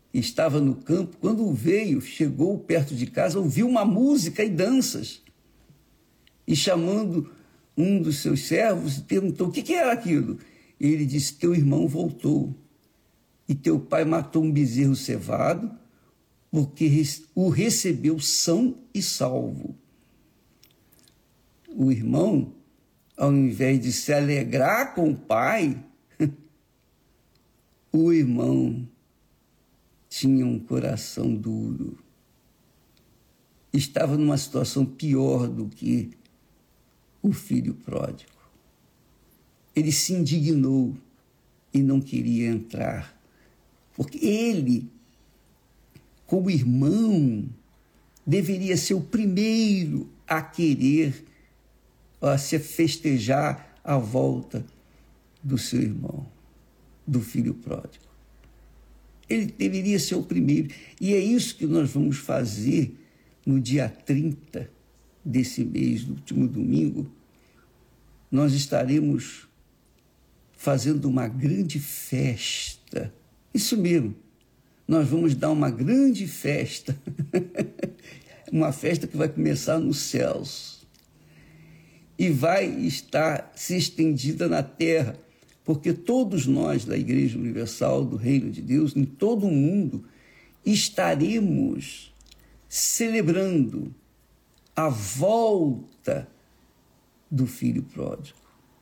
estava no campo, quando veio, chegou perto de casa, ouviu uma música e danças. E chamando um dos seus servos, perguntou: o que era aquilo? Ele disse: teu irmão voltou, e teu pai matou um bezerro cevado, porque o recebeu são e salvo. O irmão, ao invés de se alegrar com o pai, o irmão tinha um coração duro. Estava numa situação pior do que o filho pródigo. Ele se indignou e não queria entrar, porque ele, como irmão, deveria ser o primeiro a querer, a se festejar a volta do seu irmão, do filho pródigo. Ele deveria ser o primeiro. E é isso que nós vamos fazer no dia 30 desse mês, no último domingo. Nós estaremos fazendo uma grande festa. Isso mesmo. Nós vamos dar uma grande festa. Uma festa que vai começar nos céus. E vai estar se estendida na terra. Porque todos nós da Igreja Universal do Reino de Deus, em todo o mundo, estaremos celebrando a volta do filho pródigo.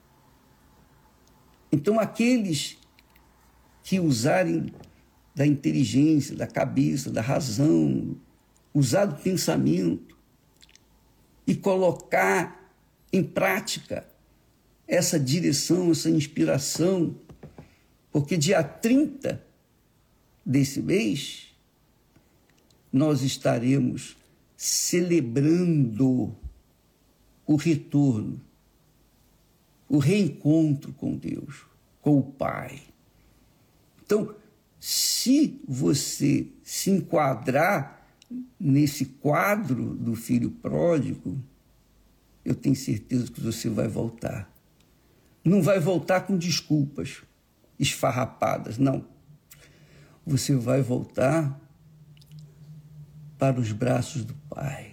Então, aqueles que usarem da inteligência, da cabeça, da razão, usar do pensamento e colocar em prática essa direção, essa inspiração, porque dia 30 desse mês nós estaremos celebrando o retorno, o reencontro com Deus, com o Pai. Então, se você se enquadrar nesse quadro do filho pródigo, eu tenho certeza que você vai voltar. Não vai voltar com desculpas esfarrapadas, não. Você vai voltar para os braços do Pai.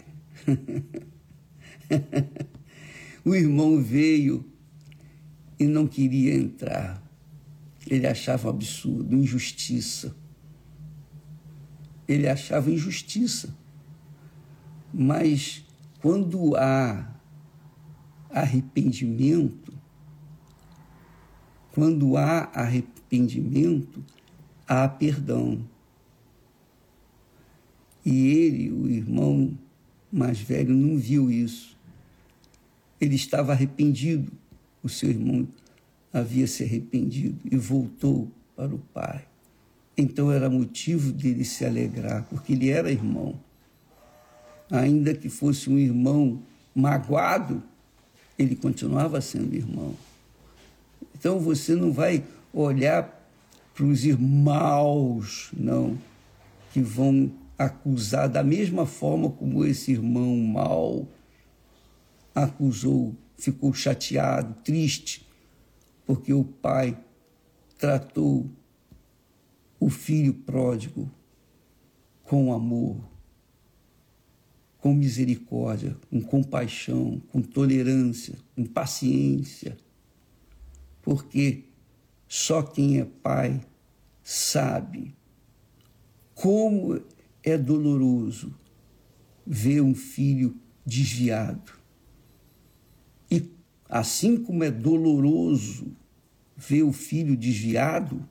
O irmão veio e não queria entrar. Ele achava um absurdo, injustiça. Ele achava injustiça. Mas quando há arrependimento, há perdão. E ele, o irmão mais velho, não viu isso. Ele estava arrependido. O seu irmão havia se arrependido e voltou para o pai. Então era motivo dele se alegrar, porque ele era irmão. Ainda que fosse um irmão magoado, ele continuava sendo irmão. Então você não vai olhar para os irmãos, não, que vão acusar da mesma forma como esse irmão mau acusou, ficou chateado, triste, porque o pai tratou o filho pródigo com amor, com misericórdia, com compaixão, com tolerância, com paciência. Porque só quem é pai sabe como é doloroso ver um filho desviado. E assim como é doloroso ver o filho desviado,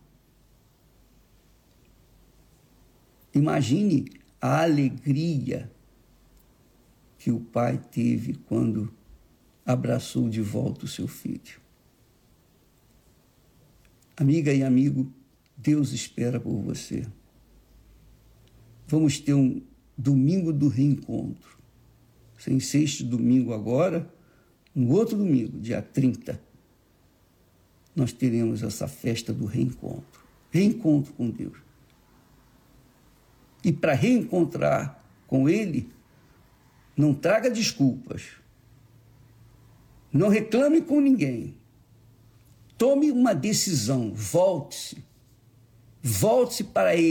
imagine a alegria que o pai teve quando abraçou de volta o seu filho. Amiga e amigo, Deus espera por você. Vamos ter um domingo do reencontro. Sem ser este domingo agora, no outro domingo, dia 30, nós teremos essa festa do reencontro. Reencontro com Deus. E para reencontrar com Ele, não traga desculpas. Não reclame com ninguém. Tome uma decisão, volte-se. Volte-se para Ele.